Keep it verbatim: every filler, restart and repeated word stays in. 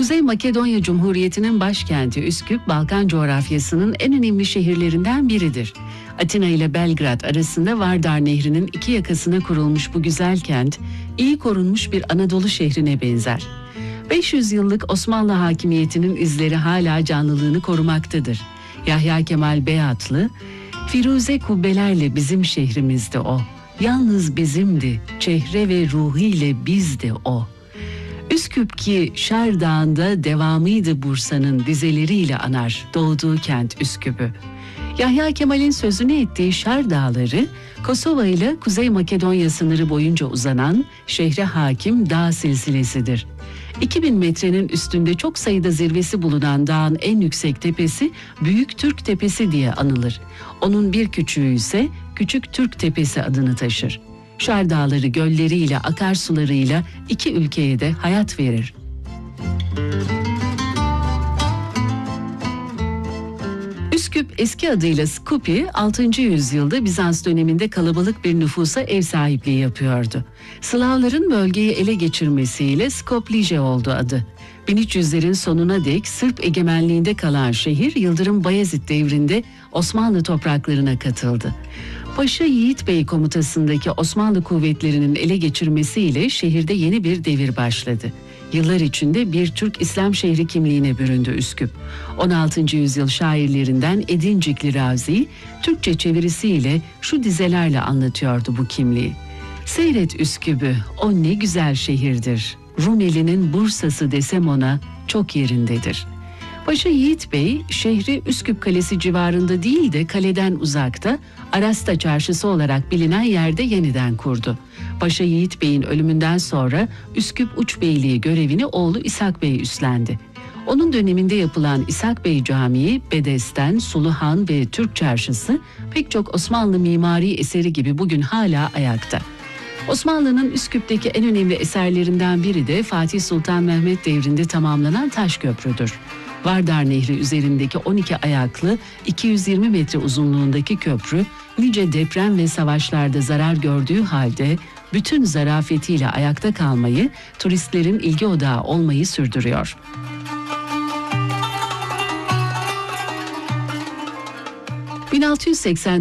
Kuzey Makedonya Cumhuriyeti'nin başkenti Üsküp, Balkan coğrafyasının en önemli şehirlerinden biridir. Atina ile Belgrad arasında Vardar Nehri'nin iki yakasına kurulmuş bu güzel kent, iyi korunmuş bir Anadolu şehrine benzer. beş yüz yıllık Osmanlı hakimiyetinin izleri hala canlılığını korumaktadır. Yahya Kemal Beyatlı, "Firuze kubbelerle bizim şehrimizde o, yalnız bizimdi, çehre ve ruhiyle bizdi o." Üsküp ki Şer Dağı'nda devamıydı Bursa'nın dizeleriyle anar doğduğu kent Üsküp'ü. Yahya Kemal'in sözünü ettiği Şer Dağları, Kosova ile Kuzey Makedonya sınırı boyunca uzanan şehre hakim dağ silsilesidir. iki bin metrenin üstünde çok sayıda zirvesi bulunan dağın en yüksek tepesi Büyük Türk Tepesi diye anılır. Onun bir küçüğü ise Küçük Türk Tepesi adını taşır. Şer Dağları gölleriyle, akarsularıyla iki ülkeye de hayat verir. Üsküp eski adıyla Skupi, altıncı yüzyılda Bizans döneminde kalabalık bir nüfusa ev sahipliği yapıyordu. Slavların bölgeyi ele geçirmesiyle Skoplije oldu adı. bin üç yüzlerin sonuna dek Sırp egemenliğinde kalan şehir, Yıldırım Bayezid devrinde Osmanlı topraklarına katıldı. Paşa Yiğit Bey komutasındaki Osmanlı kuvvetlerinin ele geçirmesiyle şehirde yeni bir devir başladı. Yıllar içinde bir Türk İslam şehri kimliğine büründü Üsküp. on altıncı yüzyıl şairlerinden Edincikli Razi, Türkçe çevirisiyle şu dizelerle anlatıyordu bu kimliği. "Seyret Üsküp'ü, o ne güzel şehirdir. Rumeli'nin Bursa'sı desem ona çok yerindedir." Paşa Yiğit Bey, şehri Üsküp Kalesi civarında değil de kaleden uzakta, Arasta Çarşısı olarak bilinen yerde yeniden kurdu. Paşa Yiğit Bey'in ölümünden sonra Üsküp Uçbeyliği görevini oğlu İshak Bey üstlendi. Onun döneminde yapılan İshak Bey Camii, Bedesten, Suluhan ve Türk Çarşısı pek çok Osmanlı mimari eseri gibi bugün hala ayakta. Osmanlı'nın Üsküp'teki en önemli eserlerinden biri de Fatih Sultan Mehmet devrinde tamamlanan Taşköprü'dür. Vardar Nehri üzerindeki on iki ayaklı iki yüz yirmi metre uzunluğundaki köprü, nice deprem ve savaşlarda zarar gördüğü halde bütün zarafetiyle ayakta kalmayı, turistlerin ilgi odağı olmayı sürdürüyor. bin altı yüz seksen